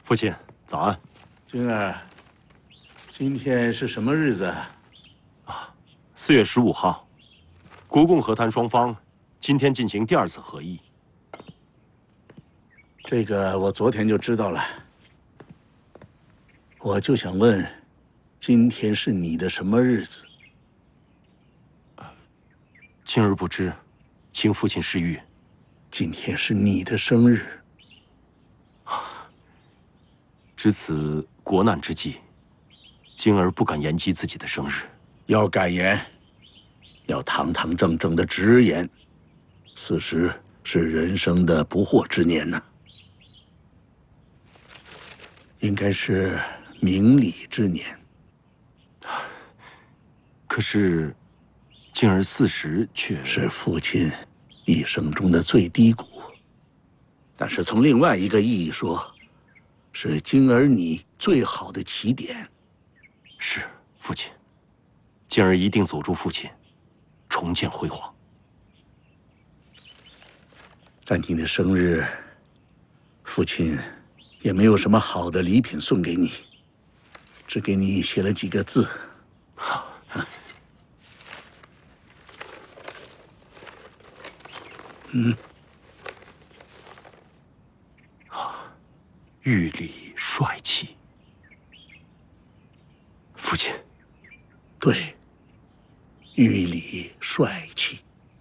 父亲，早安。 君儿，今天是什么日子啊？4月15号，国共和谈双方今天进行第2次合议。 这个我昨天就知道了。我就想问，今天是你的什么日子？ 今儿不知，请父亲示谕。 今天是你的生日。 值此国难之际，今儿不敢延期自己的生日。 要敢言，要堂堂正正的直言。40是人生的不惑之年呐，应该是明理之年。 可是，今儿40却是父亲一生中的最低谷。但是从另外一个意义说，是今儿你最好的起点。 是父亲，今儿一定走出父亲，重见辉煌。 在你的生日，父亲也没有什么好的礼品送给你，只给你写了几个字。 玉礼帅气。父亲， 对，玉礼帅气。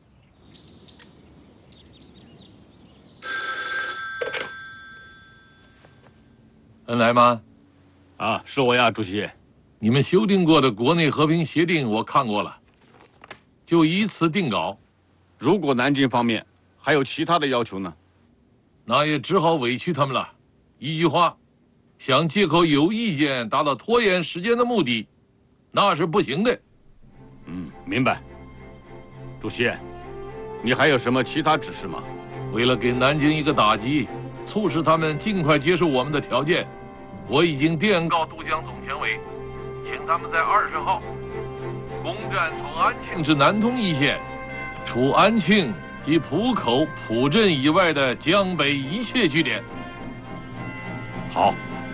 恩来吗？ 啊，是我呀，主席。 你们修订过的国内和平协定我看过了，就依此定稿。 如果南京方面还有其他的要求呢？ 那也只好委屈他们了。一句话，想借口有意见达到拖延时间的目的，那是不行的。 明白。主席，你还有什么其他指示吗？ 为了给南京一个打击，促使他们尽快接受我们的条件，我已经电告渡江总前委，请他们在20号攻占从安庆至南通一线，除安庆及浦口、浦镇以外的江北一切据点。 好。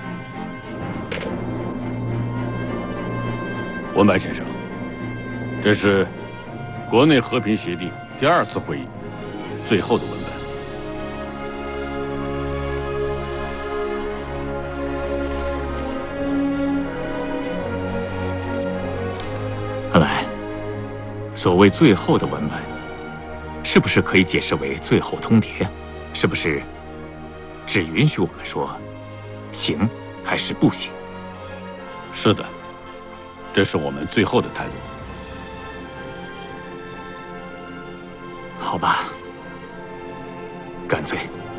文白先生，这是国内和平协定第2次会议最后的文本。 恩来，所谓最后的文本，是不是可以解释为最后通牒？是不是只允许我们说行还是不行？ 是的，这是我们最后的态度。 好吧，干脆